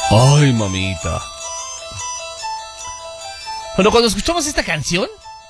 Ay, mamita. Bueno, cuando escuchamos esta canción,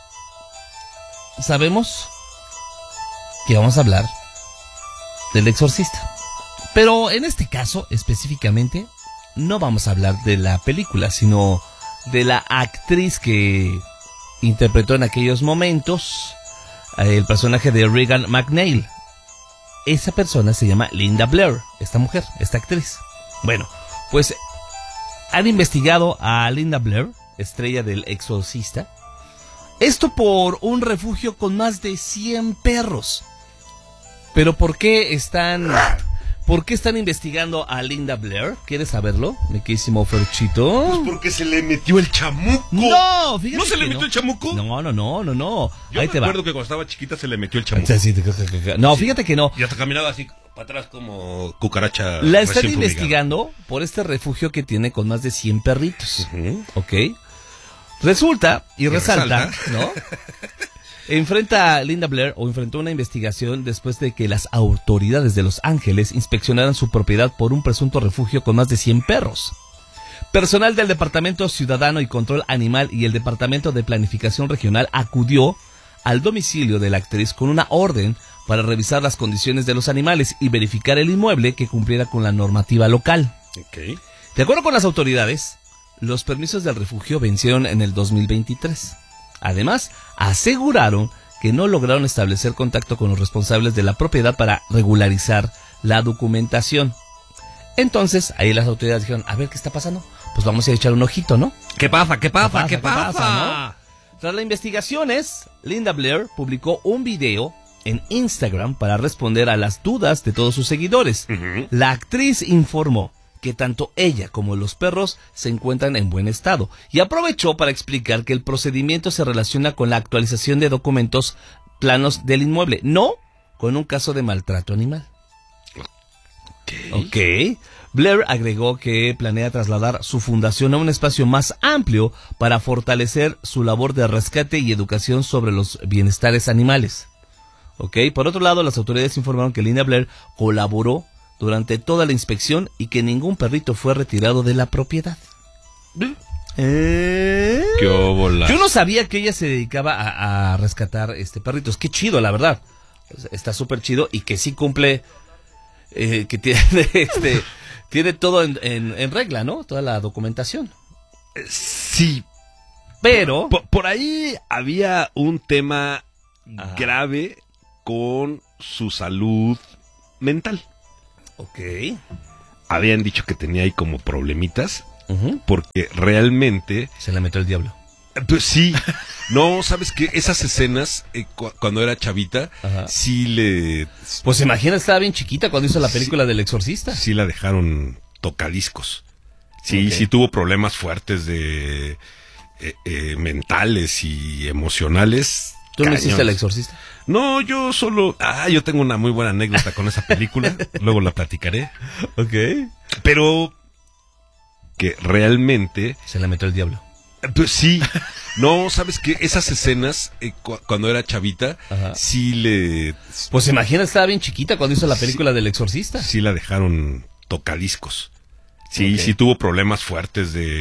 sabemos que vamos a hablar del Exorcista. Pero en este caso, específicamente, no vamos a hablar de la película, sino de la actriz que interpretó en aquellos momentos el personaje de Regan McNeil. Esa persona se llama Linda Blair, esta mujer, esta actriz. Bueno, pues han investigado a Linda Blair, estrella del Exorcista. Esto por un refugio con más de 100 perros. Pero ¿por qué están investigando a Linda Blair? ¿Quieres saberlo, mi querísimo Ferchito? Pues porque se le metió el chamuco. No, fíjate. ¿No se le que metió el chamuco? No. Yo Ahí me te va. acuerdo que cuando estaba chiquita se le metió el chamuco. No, fíjate que no. Y hasta caminaba así para atrás como cucaracha. La están recién fumigada. investigando por este refugio que tiene con más de 100 perritos. Ujú. ¿Ok? Resulta y resalta, ¿no? Enfrentó una investigación después de que las autoridades de Los Ángeles inspeccionaran su propiedad por un presunto refugio con más de 100 perros. Personal del Departamento Ciudadano y Control Animal y el Departamento de Planificación Regional acudió al domicilio de la actriz con una orden para revisar las condiciones de los animales y verificar el inmueble que cumpliera con la normativa local. Ok. De acuerdo con las autoridades, los permisos del refugio vencieron en el 2023. Además, aseguraron que no lograron establecer contacto con los responsables de la propiedad para regularizar la documentación. Entonces, ahí las autoridades dijeron, a ver, ¿qué está pasando? Pues vamos a echar un ojito, ¿no? ¿Qué pasa? ¿No? Tras las investigaciones, Linda Blair publicó un video en Instagram para responder a las dudas de todos sus seguidores. Ujú. La actriz informó que tanto ella como los perros se encuentran en buen estado y aprovechó para explicar que el procedimiento se relaciona con la actualización de documentos planos del inmueble, no con un caso de maltrato animal. Ok. Blair agregó que planea trasladar su fundación a un espacio más amplio para fortalecer su labor de rescate y educación sobre los bienestares animales. Ok. Por otro lado, las autoridades informaron que Linda Blair colaboró durante toda la inspección y que ningún perrito fue retirado de la propiedad. ¿Qué óbola? Yo no sabía que ella se dedicaba a rescatar perritos. Qué chido, la verdad. Está súper chido y que sí cumple, que tiene, tiene todo en regla, ¿no? Toda la documentación. Sí. Pero Por ahí había un tema grave con su salud mental. ok. Habían dicho que tenía ahí como problemitas Ujú. porque realmente... Se le metió el diablo. Pues sí, no, ¿sabes qué? Esas escenas, cuando era chavita, Ajá. sí le... Pues imagina, estaba bien chiquita cuando hizo la película del Exorcista. Sí la dejaron tocadiscos. Sí, Ok. sí tuvo problemas fuertes de mentales y emocionales. ¿Tú no Cañones. hiciste el Exorcista? No, yo solo... yo tengo una muy buena anécdota con esa película. Luego la platicaré. Ok. Pero que realmente... Se le metió el diablo. Pues sí, no, ¿sabes qué? Esas escenas, cuando era chavita, Ajá. sí le... Pues imagina, estaba bien chiquita cuando hizo la película del Exorcista. Sí la dejaron tocadiscos. Sí, Ok. sí tuvo problemas fuertes de